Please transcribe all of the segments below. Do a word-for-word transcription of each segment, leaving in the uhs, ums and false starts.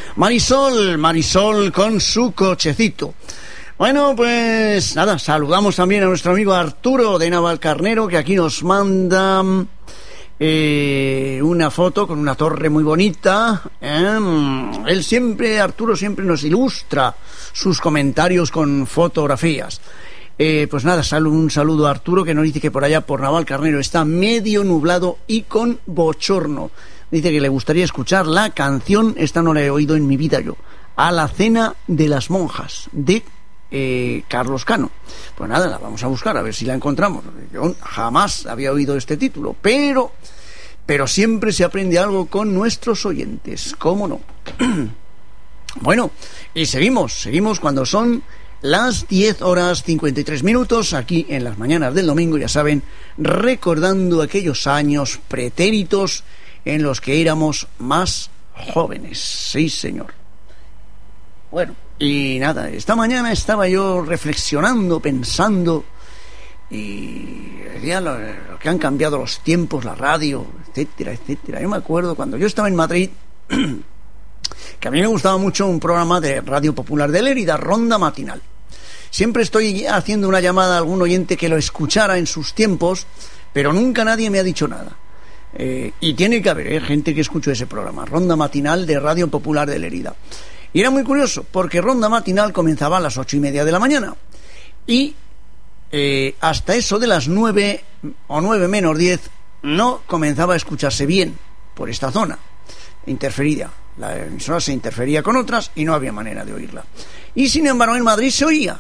Marisol, Marisol con su cochecito. Bueno, pues nada, saludamos también a nuestro amigo Arturo de Navalcarnero, que aquí nos manda eh, una foto con una torre muy bonita. Eh, él siempre, Arturo siempre nos ilustra sus comentarios con fotografías. Eh, pues nada, sal, un saludo a Arturo, que nos dice que por allá por Navalcarnero está medio nublado y con bochorno. Dice que le gustaría escuchar la canción, esta no la he oído en mi vida yo, A la cena de las monjas, de eh, Carlos Cano. Pues nada, la vamos a buscar, a ver si la encontramos. Yo jamás había oído este título, pero, pero siempre se aprende algo con nuestros oyentes, ¿cómo no? Bueno, y seguimos, seguimos cuando son las diez horas cincuenta y tres minutos, aquí en las mañanas del domingo, ya saben, recordando aquellos años pretéritos en los que éramos más jóvenes. Sí, señor. Bueno, y nada, esta mañana estaba yo reflexionando, pensando, y ya lo, lo que han cambiado los tiempos, la radio, etcétera, etcétera. Yo me acuerdo cuando yo estaba en Madrid, que a mí me gustaba mucho un programa de Radio Popular de Lérida, Ronda Matinal. Siempre estoy haciendo una llamada a algún oyente que lo escuchara en sus tiempos, pero nunca nadie me ha dicho nada. Eh, y tiene que haber eh, gente que escuchó ese programa, Ronda Matinal de Radio Popular de Lérida. Y era muy curioso, porque Ronda Matinal comenzaba a las ocho y media de la mañana. Y eh, hasta eso de las nueve o nueve menos diez no comenzaba a escucharse bien por esta zona. Interferida. La emisora se interfería con otras y no había manera de oírla. Y sin embargo en Madrid se oía.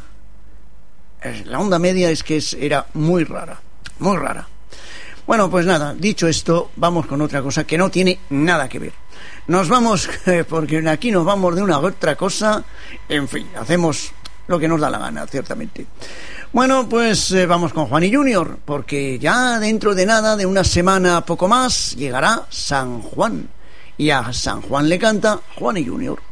La onda media es que es, era muy rara, muy rara. Bueno, pues nada, dicho esto, vamos con otra cosa que no tiene nada que ver. Nos vamos, porque aquí nos vamos de una a otra cosa. En fin, hacemos lo que nos da la gana, ciertamente. Bueno, pues eh, vamos con Juan y Junior, porque ya dentro de nada, de una semana poco más, llegará San Juan. Y a San Juan le canta Juan y Junior.